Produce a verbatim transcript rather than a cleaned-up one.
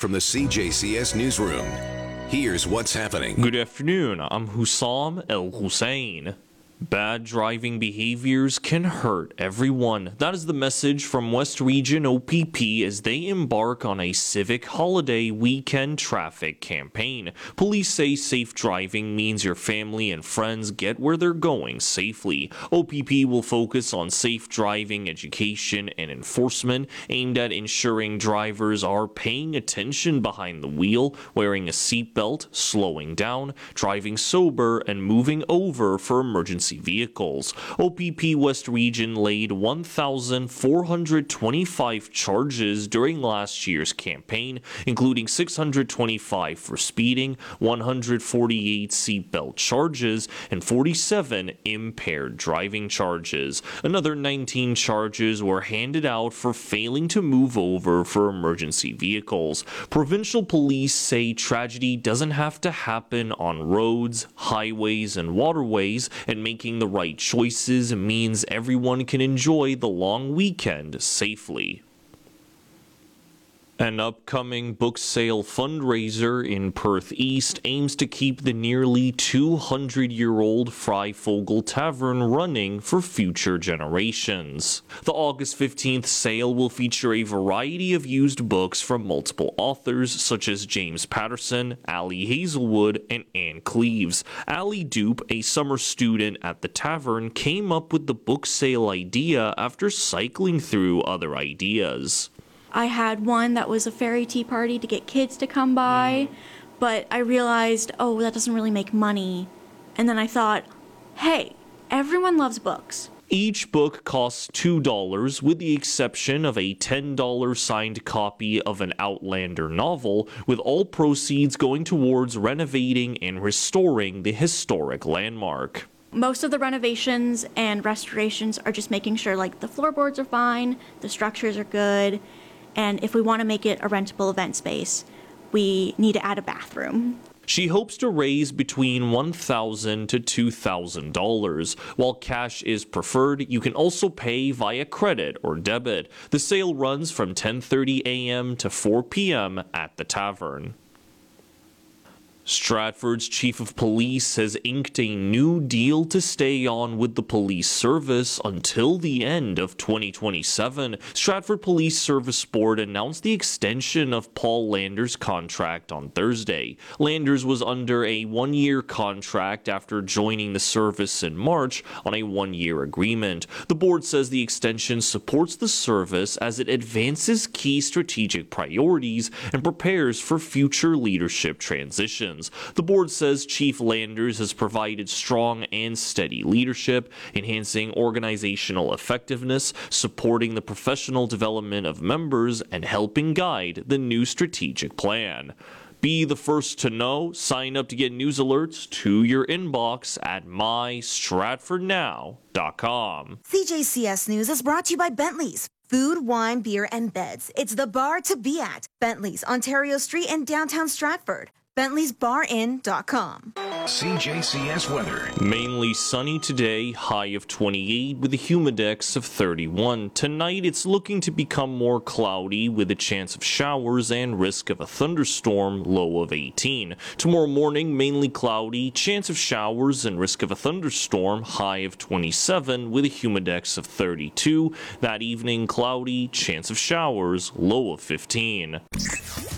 from the C J C S newsroom. Here's what's happening. Good afternoon. I'm Hussam El Hussein. Bad driving behaviors can hurt everyone. That is the message from West Region O P P as they embark on a civic holiday weekend traffic campaign. Police say safe driving means your family and friends get where they're going safely. O P P will focus on safe driving education and enforcement aimed at ensuring drivers are paying attention behind the wheel, wearing a seatbelt, slowing down, driving sober, and moving over for emergency vehicles. O P P West Region laid one thousand four hundred twenty-five charges during last year's campaign, including six hundred twenty-five for speeding, one hundred forty-eight seatbelt charges, and forty-seven impaired driving charges. Another nineteen charges were handed out for failing to move over for emergency vehicles. Provincial police say tragedy doesn't have to happen on roads, highways, and waterways, and making the right choices means everyone can enjoy the long weekend safely. An upcoming book sale fundraiser in Perth East aims to keep the nearly two hundred year old Freivogel Tavern running for future generations. The August fifteenth sale will feature a variety of used books from multiple authors such as James Patterson, Ali Hazelwood, and Anne Cleves. Ali Dupe, a summer student at the tavern, came up with the book sale idea after cycling through other ideas. I had one that was a fairy tea party to get kids to come by, but I realized, oh, that doesn't really make money. And then I thought, hey, everyone loves books. Each book costs two dollars, with the exception of a ten dollar signed copy of an Outlander novel, with all proceeds going towards renovating and restoring the historic landmark. Most of the renovations and restorations are just making sure like the floorboards are fine, the structures are good, and if we want to make it a rentable event space, we need to add a bathroom. She hopes to raise between one thousand dollars to two thousand dollars. While cash is preferred, you can also pay via credit or debit. The sale runs from ten thirty a m to four p m at the tavern. Stratford's chief of police has inked a new deal to stay on with the police service until the end of twenty twenty-seven. Stratford Police Service Board announced the extension of Paul Landers' contract on Thursday. Landers was under a one-year contract after joining the service in March on a one-year agreement. The board says the extension supports the service as it advances key strategic priorities and prepares for future leadership transitions. The board says Chief Landers has provided strong and steady leadership, enhancing organizational effectiveness, supporting the professional development of members, and helping guide the new strategic plan. Be the first to know. Sign up to get news alerts to your inbox at my stratford now dot com. C J C S News is brought to you by Bentley's. Food, wine, beer, and beds. It's the bar to be at. Bentley's, Ontario Street in downtown Stratford. Bentley's Bar Inn dot com. C J C S weather. Mainly sunny today, high of twenty-eight with a humidex of thirty-one. Tonight it's looking to become more cloudy with a chance of showers and risk of a thunderstorm, low of eighteen. Tomorrow morning mainly cloudy, chance of showers and risk of a thunderstorm, high of twenty-seven with a humidex of thirty-two. That evening cloudy, chance of showers, low of fifteen.